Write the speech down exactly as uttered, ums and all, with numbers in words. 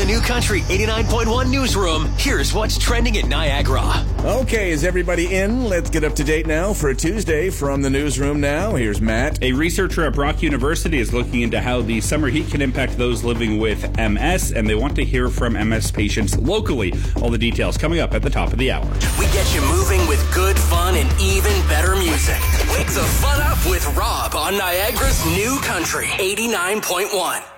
the New Country eighty-nine point one newsroom, here's what's trending in Niagara. Okay, is everybody in? Let's get up to date now for a Tuesday from the newsroom now. Here's Matt. A researcher at Brock University is looking into how the summer heat can impact those living with M S, and they want to hear from M S patients locally. All the details coming up at the top of the hour. We get you moving with good fun and even better music. Wake the fun up with Rob on Niagara's New Country eighty-nine point one.